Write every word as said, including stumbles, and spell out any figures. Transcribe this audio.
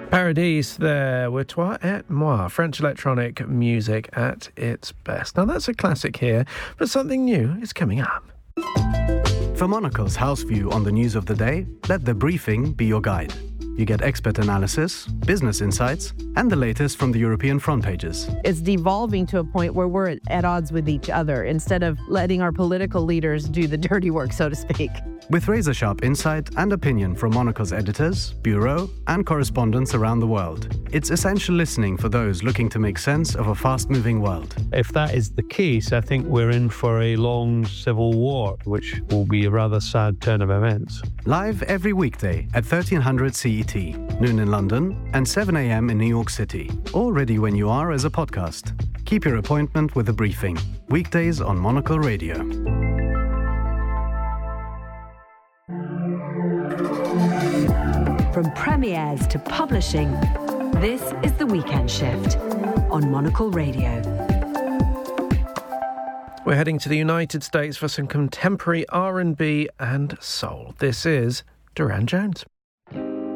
Paradise there with Toi et Moi, French electronic music at its best. Now that's a classic here, but something new is coming up. For Monocle's house view on the news of the day, let The Briefing be your guide. You get expert analysis, business insights, and the latest from the European front pages. It's devolving to a point where we're at odds with each other instead of letting our political leaders do the dirty work, so to speak. With razor-sharp insight and opinion from Monocle's editors, bureau, and correspondents around the world. It's essential listening for those looking to make sense of a fast-moving world. If that is the case, I think we're in for a long civil war, which will be a rather sad turn of events. Live every weekday at thirteen hundred C E T, noon in London, and seven a.m. in New York City. Or ready when you are as a podcast. Keep your appointment with The Briefing. Weekdays on Monocle Radio. From premieres to publishing, this is The Weekend Shift on Monocle Radio. We're heading to the United States for some contemporary R and B and soul. This is Durand Jones.